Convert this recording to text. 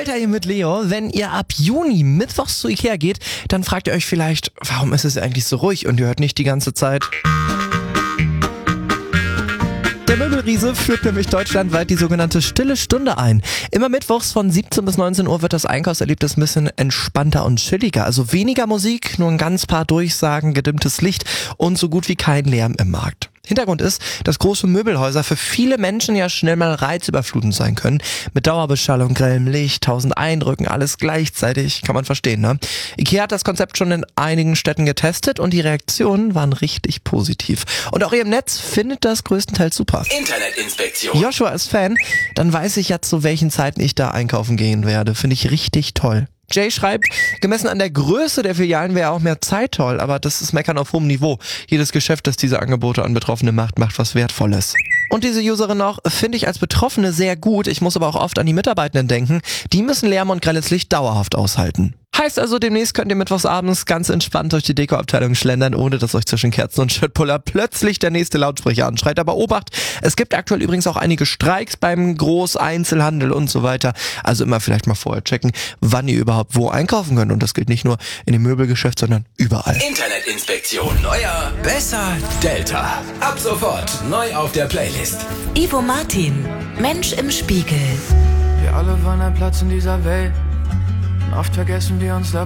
Delta hier mit Leo. Wenn ihr ab Juni mittwochs zu Ikea geht, dann fragt ihr euch vielleicht, warum ist es eigentlich so ruhig und ihr hört nicht die ganze Zeit. Der Möbelriese führt nämlich deutschlandweit die sogenannte Stille Stunde ein. Immer mittwochs von 17 bis 19 Uhr wird das Einkaufserlebnis ein bisschen entspannter und chilliger. Also weniger Musik, nur ein ganz paar Durchsagen, gedimmtes Licht und so gut wie kein Lärm im Markt. Hintergrund ist, dass große Möbelhäuser für viele Menschen ja schnell mal reizüberflutend sein können. Mit Dauerbeschallung, grellem Licht, 1000 Eindrücken, alles gleichzeitig, kann man verstehen, ne? Ikea hat das Konzept schon in einigen Städten getestet und die Reaktionen waren richtig positiv. Und auch ihr im Netz findet das größtenteils super. Internetinspektion. Joshua ist Fan, dann weiß ich ja, zu welchen Zeiten ich da einkaufen gehen werde. Finde ich richtig toll. Jay schreibt, gemessen an der Größe der Filialen wäre auch mehr Zeit toll, aber das ist Meckern auf hohem Niveau. Jedes Geschäft, das diese Angebote an Betroffene macht, macht was Wertvolles. Und diese Userin noch, finde ich als Betroffene sehr gut, ich muss aber auch oft an die Mitarbeitenden denken, die müssen Lärm und grelles Licht dauerhaft aushalten. Heißt also, demnächst könnt ihr mittwochs abends ganz entspannt durch die Dekoabteilung schlendern, ohne dass euch zwischen Kerzen und Schrittpuller plötzlich der nächste Lautsprecher anschreit. Aber Obacht, es gibt aktuell übrigens auch einige Streiks beim Großeinzelhandel und so weiter. Also immer vielleicht mal vorher checken, wann ihr überhaupt wo einkaufen könnt. Und das gilt nicht nur in dem Möbelgeschäft, sondern überall. Internetinspektion. Neuer, besser, Delta. Ab sofort neu auf der Playlist. Ivo Martin, Mensch im Spiegel. Wir alle wollen einen Platz in dieser Welt. Und oft vergessen wir uns dabei.